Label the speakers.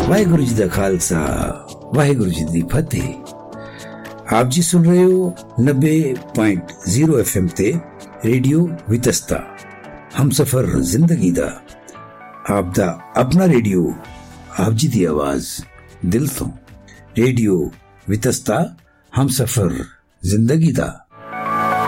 Speaker 1: वाहिगुरु जी दा खालसा वाहिगुरु जी दी फतेह। आप जी सुन रहे हो 90.0 FM ते रेडियो वितस्ता हम सफर जिंदगी दा आप दा अपना रेडियो आप जी दी आवाज दिल तो रेडियो वितस्ता हम सफर जिंदगी दा।